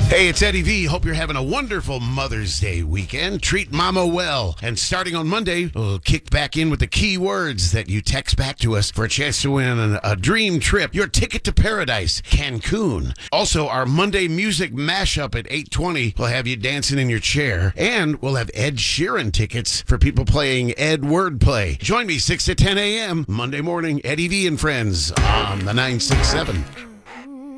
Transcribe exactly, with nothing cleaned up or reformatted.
Hey, it's Eddie V. Hope you're having a wonderful Mother's Day weekend. Treat Mama well. And starting on Monday, we'll kick back in with the key words that you text back to us for a chance to win a, a dream trip, your ticket to paradise, Cancun. Also, our Monday music mashup at eight twenty will have you dancing in your chair. And we'll have Ed Sheeran tickets for people playing Ed Wordplay. Join me six to ten a.m. Monday morning, Eddie V and Friends on the nine six seven.